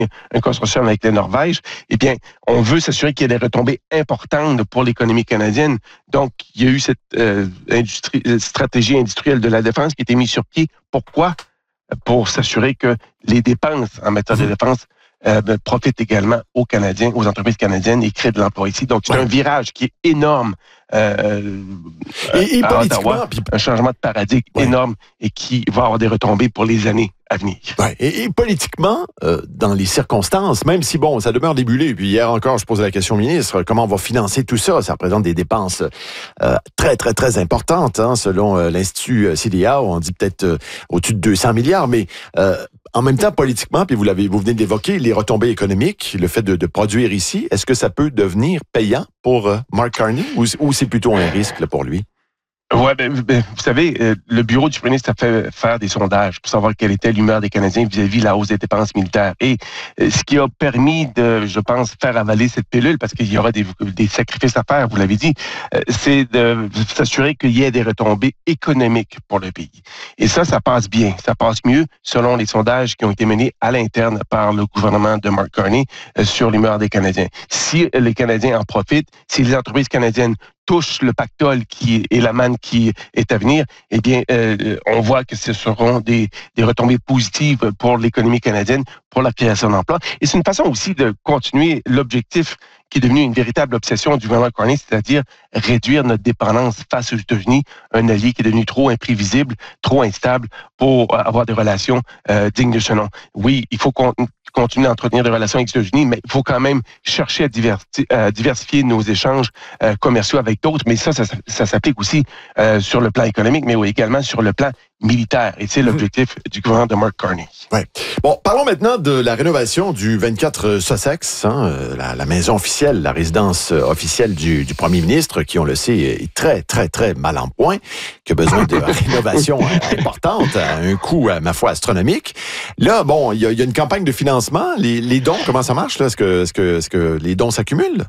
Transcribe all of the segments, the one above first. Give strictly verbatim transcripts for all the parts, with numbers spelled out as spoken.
un consortium avec la Norvège, eh bien, on veut s'assurer qu'il y ait des retombées importantes pour l'économie canadienne. Donc, il y a eu cette euh, industrie, stratégie industrielle de la défense qui a été mise sur pied. Pourquoi? Pour s'assurer que les dépenses en matière de défense euh, profitent également aux Canadiens, aux entreprises canadiennes et créent de l'emploi ici. Donc, c'est ouais. un virage qui est énorme. Euh, et, et à politiquement, Ottawa, puis... un changement de paradigme ouais. énorme et qui va avoir des retombées pour les années à venir. Ouais. Et, et politiquement, euh, dans les circonstances, même si, bon, ça demeure débulé, puis hier encore, je posais la question au ministre, comment on va financer tout ça? Ça représente des dépenses euh, très, très, très importantes, hein, selon euh, l'Institut C D A, on dit peut-être euh, au-dessus de deux cents milliards, mais euh, en même temps, politiquement, puis vous l'avez, vous venez de l'évoquer, les retombées économiques, le fait de, de produire ici, est-ce que ça peut devenir payant pour euh, Mark Carney ou, ou c'est plutôt un risque là, pour lui? Ouais, ben, ben, vous savez, euh, le bureau du premier ministre a fait faire des sondages pour savoir quelle était l'humeur des Canadiens vis-à-vis de la hausse des dépenses militaires. Et euh, ce qui a permis de, je pense, faire avaler cette pilule, parce qu'il y aura des, des sacrifices à faire, vous l'avez dit, euh, c'est de s'assurer qu'il y ait des retombées économiques pour le pays. Et ça, ça passe bien. Ça passe mieux selon les sondages qui ont été menés à l'interne par le gouvernement de Mark Carney euh, sur l'humeur des Canadiens. Si les Canadiens en profitent, si les entreprises canadiennes touche le pactole qui est la manne qui est à venir, eh bien, euh, on voit que ce seront des, des retombées positives pour l'économie canadienne, pour la création d'emplois. Et c'est une façon aussi de continuer l'objectif qui est devenu une véritable obsession du gouvernement Carney, c'est-à-dire réduire notre dépendance face aux États-Unis, un allié qui est devenu trop imprévisible, trop instable pour avoir des relations euh, dignes de ce nom. Oui, il faut qu'on continuer à entretenir des relations avec les États-Unis, mais il faut quand même chercher à, diversi- à diversifier nos échanges euh, commerciaux avec d'autres. Mais ça, ça, ça s'applique aussi euh, sur le plan économique, mais également sur le plan militaire. Et c'est l'objectif mmh. du gouvernement de Mark Carney. Ouais. Bon, parlons maintenant de la rénovation du vingt-quatre Sussex, hein, la, la maison officielle, la résidence officielle du, du premier ministre, qui, on le sait, est très, très, très mal en point, qui a besoin de rénovation importante, à un coût, à ma foi, astronomique. Là, bon, il y, y a une campagne de financement. Les, les dons, comment ça marche, là? Est-ce que, est-ce que, est-ce que les dons s'accumulent?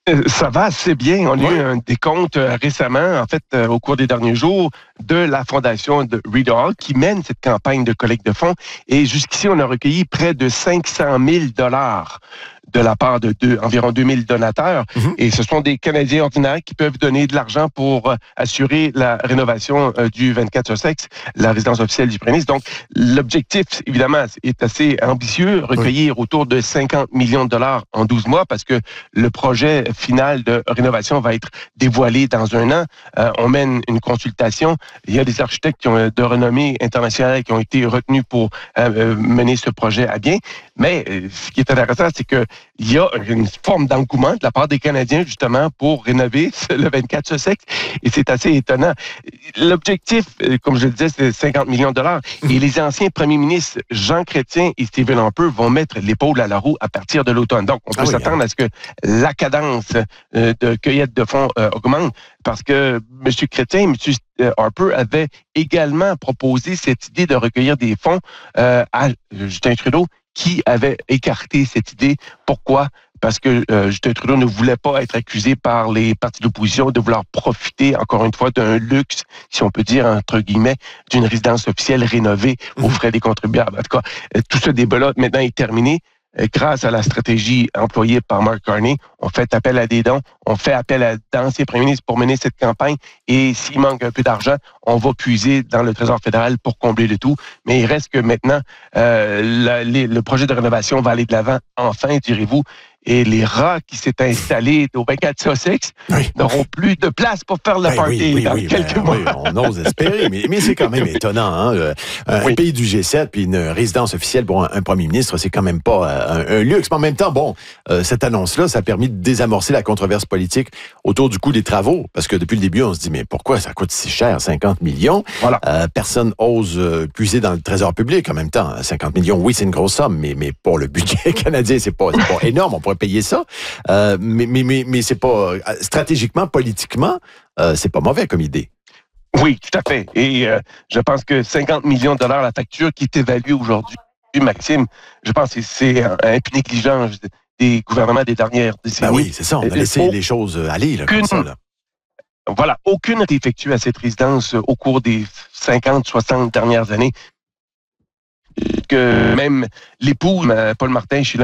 Ça va assez bien. On a ouais. eu un décompte euh, récemment, en fait, euh, au cours des derniers jours, de la fondation de Reed Hall qui mène cette campagne de collecte de fonds. Et jusqu'ici, on a recueilli près de cinq cent mille dollars de la part de deux, environ deux mille donateurs. Mm-hmm. Et ce sont des Canadiens ordinaires qui peuvent donner de l'argent pour euh, assurer la rénovation euh, du vingt-quatre Sussex, la résidence officielle du premier ministre. Donc, l'objectif, évidemment, est assez ambitieux, recueillir oui. autour de cinquante millions de dollars en douze mois, parce que le projet final de rénovation va être dévoilé dans un an. Euh, on mène une consultation. Il y a des architectes qui ont de renommée internationale qui ont été retenus pour euh, mener ce projet à bien. Mais euh, ce qui est intéressant, c'est que il y a une forme d'engouement de la part des Canadiens, justement, pour rénover le vingt-quatre Sussex. Et c'est assez étonnant. L'objectif, comme je le disais, c'est cinquante millions de dollars. Et les anciens premiers ministres, Jean Chrétien et Stephen Harper, vont mettre l'épaule à la roue à partir de l'automne. Donc, on peut ah oui, s'attendre hein. à ce que la cadence euh, de cueillette de fonds euh, augmente, parce que M. Chrétien et M. Harper avaient également proposé cette idée de recueillir des fonds euh, à Justin Trudeau, qui avait écarté cette idée. Pourquoi? Parce que euh, Justin Trudeau ne voulait pas être accusé par les partis d'opposition de vouloir profiter, encore une fois, d'un luxe, si on peut dire, entre guillemets, d'une résidence officielle rénovée mmh. aux frais des contribuables. En tout cas, euh, tout ce débat-là, maintenant, est terminé. Euh, grâce à la stratégie employée par Mark Carney, on fait appel à des dons, on fait appel à d'anciens premiers ministres pour mener cette campagne, et s'il manque un peu d'argent, on va puiser dans le Trésor fédéral pour combler le tout. Mais il reste que maintenant, euh, la, les, le projet de rénovation va aller de l'avant, enfin, direz-vous, et les rats qui s'est installés au vingt-quatre Sussex oui. n'auront plus de place pour faire le ben party oui, oui, dans oui, quelques ben, mois. Oui, on ose espérer, mais, mais c'est quand même étonnant. Hein? Un oui. pays du G sept puis une résidence officielle pour un, un premier ministre, c'est quand même pas un, un luxe. Mais en même temps, bon, euh, cette annonce-là, ça a permis de désamorcer la controverse politique autour du coût des travaux. Parce que depuis le début, on se dit, mais pourquoi ça coûte si cher, cinquante millions? Voilà. Euh, personne ose euh, puiser dans le trésor public en même temps. cinquante millions, oui, c'est une grosse somme, mais, mais pour le budget canadien, c'est pas, c'est pas énorme. On pourrait payer ça. Euh, mais, mais, mais, mais c'est pas stratégiquement, politiquement, euh, c'est pas mauvais comme idée. Oui, tout à fait. Et euh, je pense que cinquante millions de dollars la facture qui est évaluée aujourd'hui, Maxime, je pense que c'est un, un peu négligent des gouvernements des dernières décennies. Ben oui, c'est ça. On a laissé euh, les choses aller là, comme ça. Là. Voilà, aucune n'a été effectuée à cette résidence au cours des cinquante, soixante dernières années. Que même l'épouse, Paul Martin, chez